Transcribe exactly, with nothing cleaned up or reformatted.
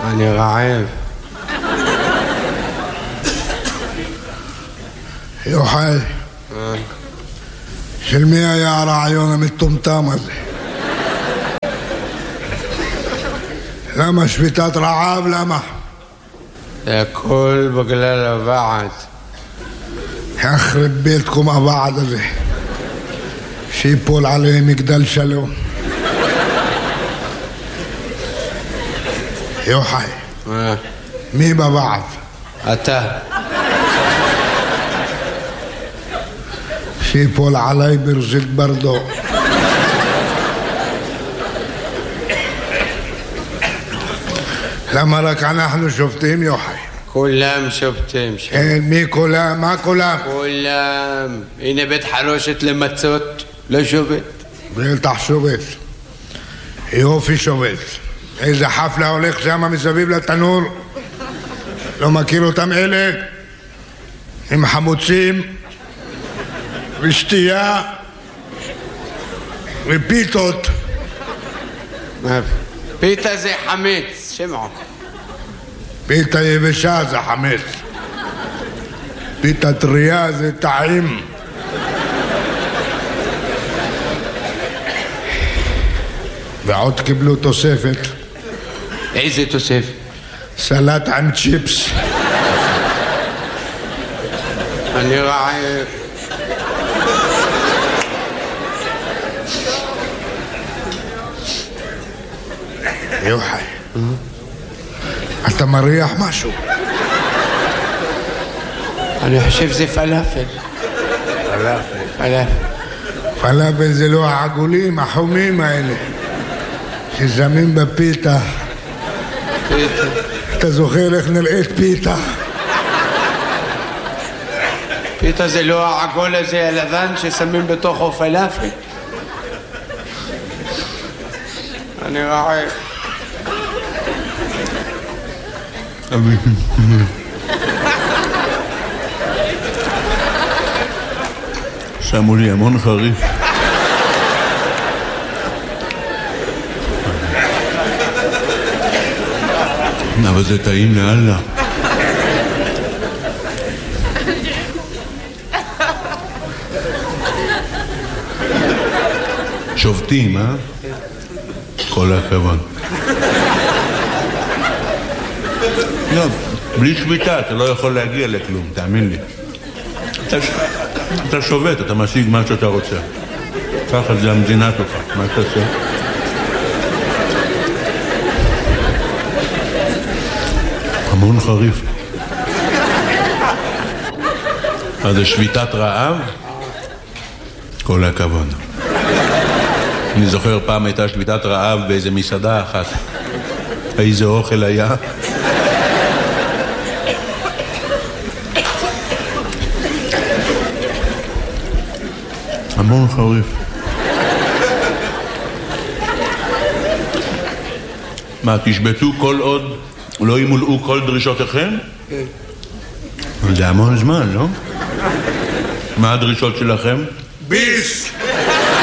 אני רעב. יוחאי, של מי היה הרעיון המטומטם הזה? למה שביתת רעב? למה? זה הכל בגלל הוועד. יחרב ביתכם הוועד הזה, שיפול עליהם מגדל שלום. יוחאי, מי בוועד? אתה. שיפול עליי ברזיל ברדו. למה רק אנחנו שופטים, יוחאי? כולם שופטים שם. מי כולם? מה כולם? כולם. הנה בית חרושת למצות, לא שופט. בטח שופט. יופי שופט. איזה חפלה הולך שם מסביב לתנור. לא מכיר אותם אלה? עם חמוצים ושתייה ופיתות. פיתה זה חמץ, שמעו. פיתה יבשה זה חמץ. פיתה טריה זה טעים. ועוד קיבלו תוספת. איזה תוספת? סלט עם צ'יפס. אני רעב. יוחאי, אתה מריח משהו? אני חושב זה פלאפל. פלאפל. פלאפל. פלאפל זה לא העגולים, החומים האלה ששמים בפיתה. פיתה. אתה זוכר איך נראית פיתה? פיתה זה לא העגול הזה הלבן ששמים בתוכו פלאפל. אני רעב. שמו לי המון חריף. אבל זה טעים לאללה. שובטים, אה? כל הכבוד. לא, בלי שביתה אתה לא יכול להגיע לכלום, תאמין לי. אתה, ש... אתה שובת, אתה משיג מה שאתה רוצה. ככה זה המדינה שלך, מה אתה עושה? המון חריף. אז זה שביתת רעב? כל הכבוד. אני זוכר פעם הייתה שביתת רעב באיזה מסעדה אחת. איזה אוכל היה? המון חריף. מה, תשבטו כל עוד לא ימולאו כל דרישותיכם? כן. זה המון זמן, לא? מה הדרישות שלכם? ביס!